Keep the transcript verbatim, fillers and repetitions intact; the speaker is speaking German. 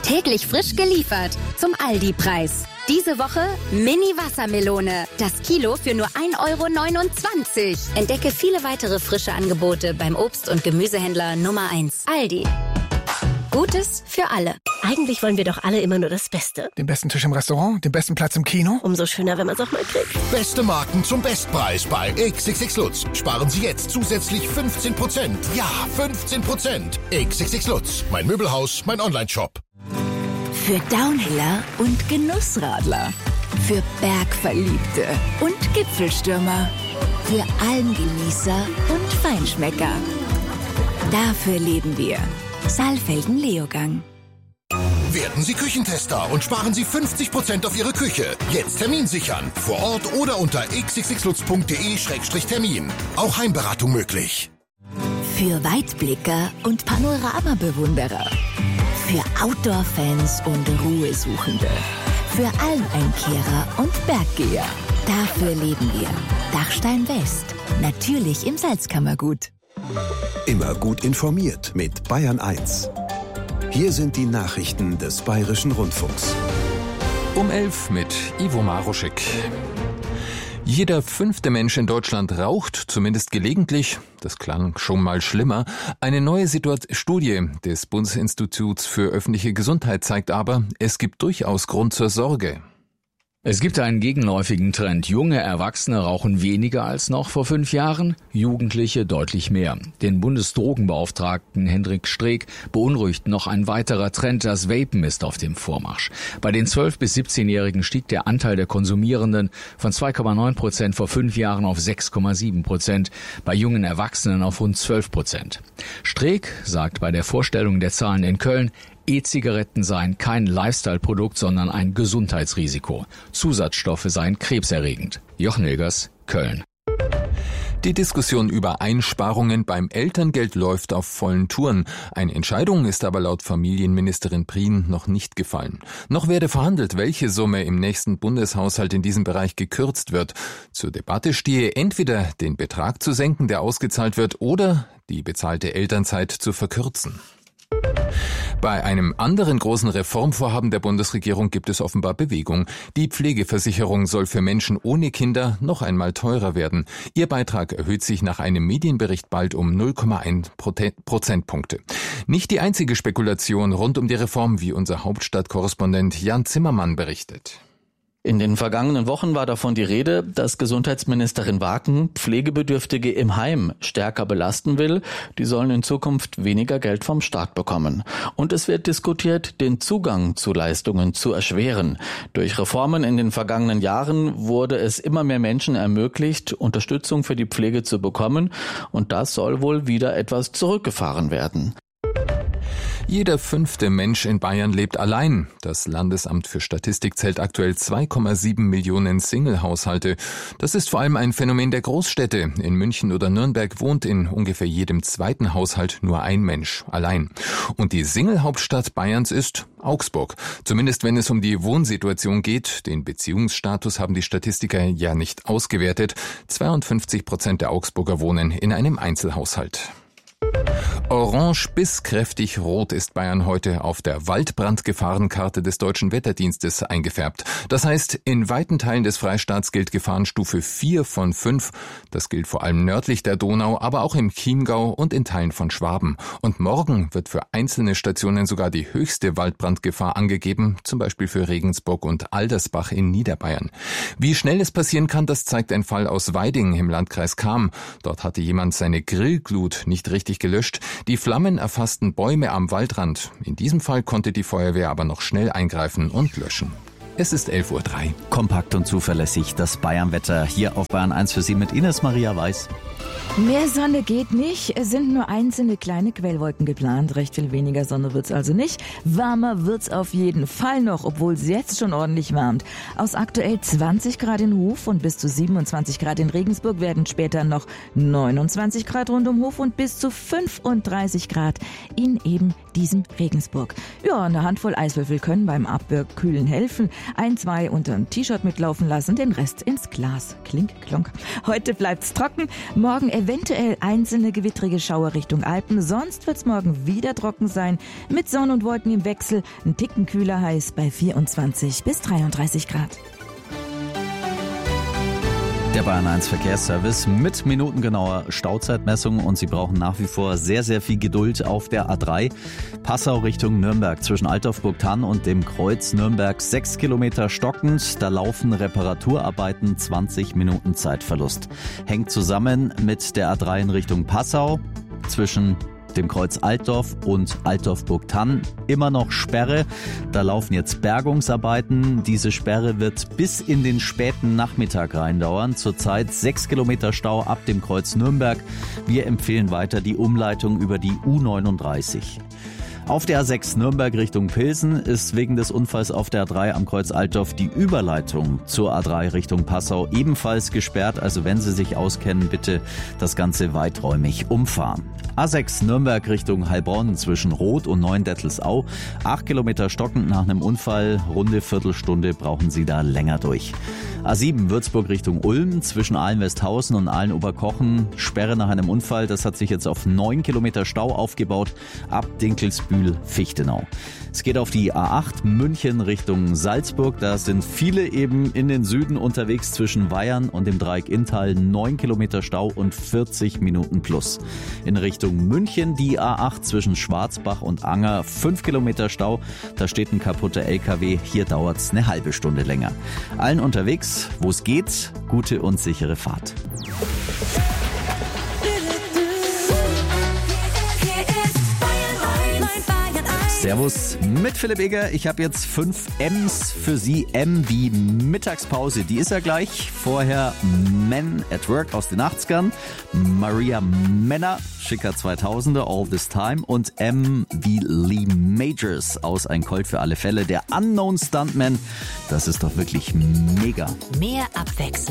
Täglich frisch geliefert zum Aldi-Preis. Diese Woche Mini-Wassermelone. Das Kilo für nur ein Euro neunundzwanzig. Entdecke viele weitere frische Angebote beim Obst- und Gemüsehändler Nummer eins. Aldi. Gutes für alle. Eigentlich wollen wir doch alle immer nur das Beste. Den besten Tisch im Restaurant, den besten Platz im Kino. Umso schöner, wenn man es auch mal kriegt. Beste Marken zum Bestpreis bei X X X Lutz. Sparen Sie jetzt zusätzlich fünfzehn Prozent. Ja, fünfzehn Prozent. X X X Lutz. Mein Möbelhaus, mein Onlineshop. Für Downhiller und Genussradler. Für Bergverliebte und Gipfelstürmer. Für Almgenießer und Feinschmecker. Dafür leben wir. Saalfelden Leogang. Werden Sie Küchentester und sparen Sie fünfzig Prozent auf Ihre Küche. Jetzt Termin sichern. Vor Ort oder unter x x x lutz punkt de Schrägstrich Termin. Auch Heimberatung möglich. Für Weitblicker und Panoramabewunderer. Für Outdoor-Fans und Ruhesuchende. Für Almeinkehrer und Berggeher. Dafür leben wir. Dachstein West. Natürlich im Salzkammergut. Immer gut informiert mit Bayern eins. Hier sind die Nachrichten des Bayerischen Rundfunks. Um elf mit Ivo Maruschek. Jeder fünfte Mensch in Deutschland raucht, zumindest gelegentlich. Das klang schon mal schlimmer. Eine neue Situa- Studie des Bundesinstituts für öffentliche Gesundheit zeigt aber, es gibt durchaus Grund zur Sorge. Es gibt einen gegenläufigen Trend. Junge Erwachsene rauchen weniger als noch vor fünf Jahren, Jugendliche deutlich mehr. Den Bundesdrogenbeauftragten Hendrik Streeck beunruhigt noch ein weiterer Trend. Das Vapen ist auf dem Vormarsch. Bei den zwölf- bis siebzehnjährigen stieg der Anteil der Konsumierenden von zwei Komma neun Prozent vor fünf Jahren auf sechs Komma sieben Prozent, bei jungen Erwachsenen auf rund zwölf Prozent. Streeck sagt bei der Vorstellung der Zahlen in Köln, E-Zigaretten seien kein Lifestyle-Produkt, sondern ein Gesundheitsrisiko. Zusatzstoffe seien krebserregend. Jochen Hilgers, Köln. Die Diskussion über Einsparungen beim Elterngeld läuft auf vollen Touren. Eine Entscheidung ist aber laut Familienministerin Prien noch nicht gefallen. Noch werde verhandelt, welche Summe im nächsten Bundeshaushalt in diesem Bereich gekürzt wird. Zur Debatte stehe entweder den Betrag zu senken, der ausgezahlt wird, oder die bezahlte Elternzeit zu verkürzen. Bei einem anderen großen Reformvorhaben der Bundesregierung gibt es offenbar Bewegung. Die Pflegeversicherung soll für Menschen ohne Kinder noch einmal teurer werden. Ihr Beitrag erhöht sich nach einem Medienbericht bald um null Komma eins Prozentpunkte. Nicht die einzige Spekulation rund um die Reform, wie unser Hauptstadtkorrespondent Jan Zimmermann berichtet. In den vergangenen Wochen war davon die Rede, dass Gesundheitsministerin Waken Pflegebedürftige im Heim stärker belasten will. Die sollen in Zukunft weniger Geld vom Staat bekommen. Und es wird diskutiert, den Zugang zu Leistungen zu erschweren. Durch Reformen in den vergangenen Jahren wurde es immer mehr Menschen ermöglicht, Unterstützung für die Pflege zu bekommen. Und das soll wohl wieder etwas zurückgefahren werden. Jeder fünfte Mensch in Bayern lebt allein. Das Landesamt für Statistik zählt aktuell zwei Komma sieben Millionen Single-Haushalte. Das ist vor allem ein Phänomen der Großstädte. In München oder Nürnberg wohnt in ungefähr jedem zweiten Haushalt nur ein Mensch allein. Und die Single-Hauptstadt Bayerns ist Augsburg. Zumindest wenn es um die Wohnsituation geht. Den Beziehungsstatus haben die Statistiker ja nicht ausgewertet. zweiundfünfzig Prozent der Augsburger wohnen in einem Einzelhaushalt. Orange bis kräftig rot ist Bayern heute auf der Waldbrandgefahrenkarte des Deutschen Wetterdienstes eingefärbt. Das heißt, in weiten Teilen des Freistaats gilt Gefahrenstufe vier von fünf. Das gilt vor allem nördlich der Donau, aber auch im Chiemgau und in Teilen von Schwaben. Und morgen wird für einzelne Stationen sogar die höchste Waldbrandgefahr angegeben, zum Beispiel für Regensburg und Aldersbach in Niederbayern. Wie schnell es passieren kann, das zeigt ein Fall aus Weiding im Landkreis Cham. Dort hatte jemand seine Grillglut nicht richtig gelöscht. Die Flammen erfassten Bäume am Waldrand. In diesem Fall konnte die Feuerwehr aber noch schnell eingreifen und löschen. Es ist elf Uhr drei. Kompakt und zuverlässig das Bayernwetter hier auf Bayern eins für Sie mit Ines Maria Weiß. Mehr Sonne geht nicht, es sind nur einzelne kleine Quellwolken geplant. Recht viel weniger Sonne wird's also nicht. Warmer wird's auf jeden Fall noch, obwohl es jetzt schon ordentlich wärmt. Aus aktuell zwanzig Grad in Hof und bis zu siebenundzwanzig Grad in Regensburg werden später noch neunundzwanzig Grad rund um Hof und bis zu fünfunddreißig Grad in eben diesem Regensburg. Ja, eine Handvoll Eiswürfel können beim Abkühlen helfen. Ein, zwei unter dem T-Shirt mitlaufen lassen, den Rest ins Glas. Klink, klonk. Heute bleibt's trocken. Morgen Morgen eventuell einzelne gewittrige Schauer Richtung Alpen. Sonst wird's morgen wieder trocken sein. Mit Sonne und Wolken im Wechsel. Ein Ticken kühler heiß bei vierundzwanzig bis dreiunddreißig Grad. Der Bayern eins Verkehrsservice mit minutengenauer Stauzeitmessung und Sie brauchen nach wie vor sehr, sehr viel Geduld auf der A drei. Passau Richtung Nürnberg zwischen Altdorf-Burgthann und dem Kreuz Nürnberg sechs Kilometer stockend. Da laufen Reparaturarbeiten, zwanzig Minuten Zeitverlust. Hängt zusammen mit der A drei in Richtung Passau zwischen dem Kreuz Altdorf und Altdorf-Burgthann immer noch Sperre. Da laufen jetzt Bergungsarbeiten. Diese Sperre wird bis in den späten Nachmittag reindauern. Zurzeit sechs Kilometer Stau ab dem Kreuz Nürnberg. Wir empfehlen weiter die Umleitung über die U neununddreißig. Auf der A sechs Nürnberg Richtung Pilsen ist wegen des Unfalls auf der A drei am Kreuz Altdorf die Überleitung zur A drei Richtung Passau ebenfalls gesperrt. Also wenn Sie sich auskennen, bitte das Ganze weiträumig umfahren. A sechs Nürnberg Richtung Heilbronn zwischen Roth und Neuendettelsau. Acht Kilometer stockend nach einem Unfall. Runde Viertelstunde brauchen Sie da länger durch. A sieben Würzburg Richtung Ulm zwischen Ahlen-Westhausen und Ahlen-Oberkochen. Sperre nach einem Unfall. Das hat sich jetzt auf neun Kilometer Stau aufgebaut. Ab Dinkelsbühl-Fichtenau. Es geht auf die A acht München Richtung Salzburg. Da sind viele eben in den Süden unterwegs zwischen Weyern und dem Dreieck Inntal. neun Kilometer Stau und vierzig Minuten plus. In Richtung München die A acht zwischen Schwarzbach und Anger. fünf Kilometer Stau. Da steht ein kaputter L K W. Hier dauert es eine halbe Stunde länger. Allen unterwegs, wo es geht, gute und sichere Fahrt. Servus mit Philipp Eger. Ich habe jetzt fünf M's für Sie. M wie Mittagspause, die ist ja gleich. Vorher Men at Work aus den achtzigern. Maria Männer, Schicker zweitausender, All This Time. Und M wie Lee Majors aus Ein Colt für alle Fälle. Der Unknown Stuntman, das ist doch wirklich mega. Mehr Abwechslung.